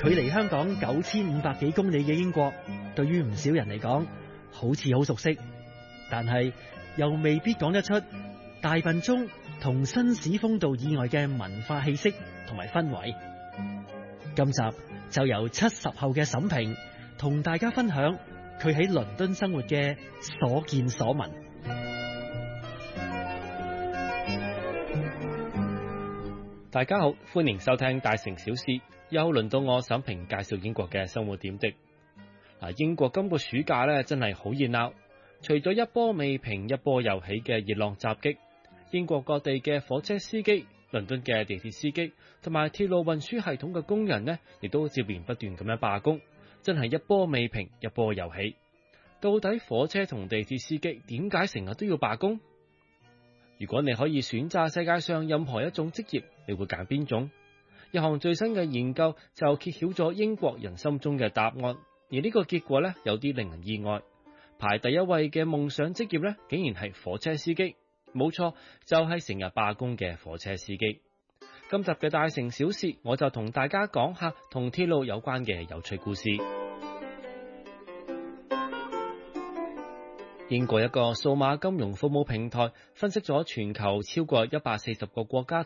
距離香港9500幾公里嘅英國，對於唔少人嚟講，好似好熟悉，但係又未必講得出大笨鐘同紳士風度以外嘅文化氣息同埋氛圍。今集就由70後嘅沈平同大家分享佢喺倫敦生活嘅所見所聞。 大家好，歡迎收聽大城小事，又輪到我沈平介紹英國嘅生活點滴。英國今個暑假咧真係好熱鬧，除咗一波未平一波又起嘅熱浪襲擊，英國各地嘅火車司機、倫敦嘅地鐵司機同埋鐵路運輸系統嘅工人呢，亦都接連不斷咁樣罷工，真係一波未平一波又起。到底火車同地鐵司機點解成日都要罷工？如果你可以選擇世界上任何一種職業，你會揀邊種？一項最新嘅研究就揭曉咗英國人心中嘅答案，而呢個結果呢，有啲令人意外。排第一位嘅夢想職業呢，竟然係火車司機。冇錯，就係成日罷工嘅火車司機。今集嘅大城小事，我就同大家講下同鐵路有關嘅有趣故事。英國一個數碼金融服務平台分析咗全球超過140個國家